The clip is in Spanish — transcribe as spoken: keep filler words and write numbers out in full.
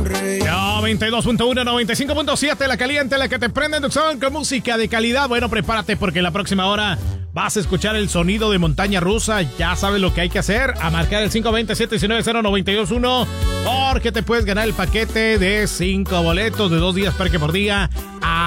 noventa y dos punto uno, noventa y cinco punto siete, la caliente, la que te prende en tu son con música de calidad. Bueno, prepárate porque la próxima hora vas a escuchar el sonido de montaña rusa. Ya sabes lo que hay que hacer. A marcar el cinco dos cero, siete uno nueve cero, nueve dos uno porque te puedes ganar el paquete de cinco boletos de dos días parque por día